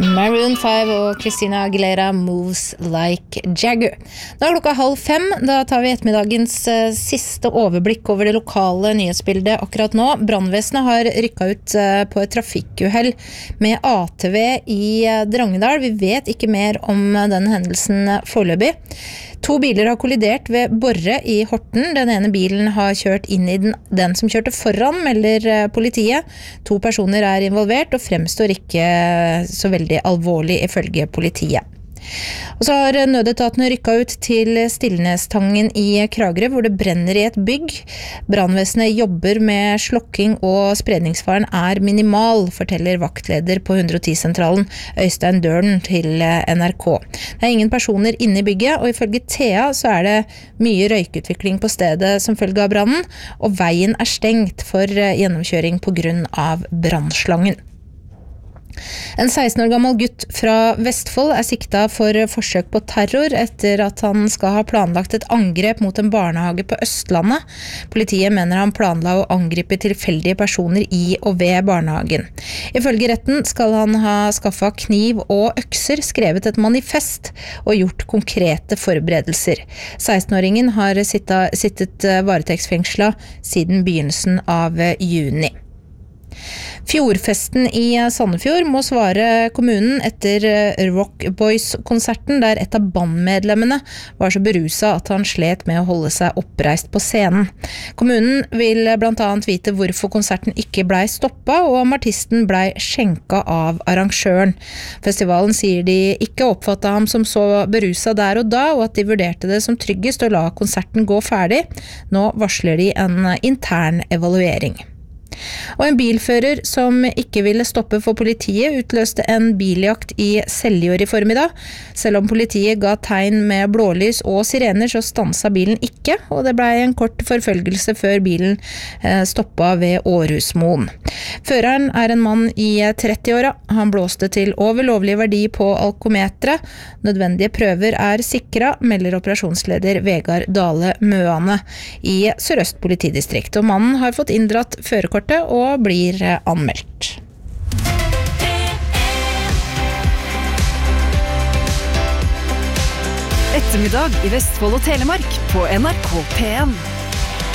Maroon 5 og Christina Aguilera Moves Like Jagger. Nå klokka 4:30, da tar vi ettermiddagens siste overblikk over det lokale nyhetsbildet akkurat nå. Brandvesenet har rykket ut på et trafikkuhell med ATV i Drangedal. Vi vet ikke mer om den hendelsen foreløpig. 2 biler har kollidert ved Borre i Horten. Den ene bilen har kjørt inn i den som kjørte foran, melder politiet. 2 personer er involvert og fremstår ikke så veldig alvorlig ifølge politiet. Og så har nødetatene rykket ut til Stillenestangen i Kragerø, hvor det brenner i et bygg. Brandvesenet jobber med slokking, og spredningsfaren er minimal, forteller vaktleder på 110-sentralen Øystein Døren til NRK. Det er ingen personer inne i bygget, og ifølge Thea så er det mye røykutvikling på stedet som følge av brannen, og veien er stengt for gjennomkjøring på grunn av brannslangen. En 16 år gammel gutt fra Vestfold er siktet for forsøk på terror etter at han skal ha planlagt et angrep mot en barnehage på Østlandet. Politiet mener han planla å angripe tilfeldige personer i og ved barnehagen. Ifølge retten skal han ha skaffet kniv og økser, skrevet et manifest og gjort konkrete forberedelser. 16-åringen har sittet varetektsfengslet siden begynnelsen av juni. Fjordfesten i Sandefjord må svare kommunen etter Rock Boys-konserten, der et av bandmedlemmene var så beruset at han slet med å holde seg oppreist på scenen. Kommunen vil blant annet vite hvorfor konserten ikke ble stoppet, og om artisten ble skjenket av arrangøren. Festivalen sier de ikke oppfattet ham som så beruset der og da, og at de vurderte det som tryggest å la konserten gå ferdig. Nå varsler de en intern evaluering. Og en bilfører som ikke ville stoppe for politiet utløste en biljakt i Seljord i formiddag. Selv om politiet ga tegn med blålys og sirener, så stanset bilen ikke, og det ble en kort forfølgelse før bilen stoppet ved Århusmoen. Føreren er en mann i 30-åra. Han blåste til over lovlig verdi på alkometret. Nødvendige prøver er sikret, melder operasjonsleder Vegard Dale Møane i Sør-Øst politidistrikt. Og mannen har fått inndratt førerkortet og blir anmeldt. Ettermiddag i Vestfold og Telemark på NRK P1.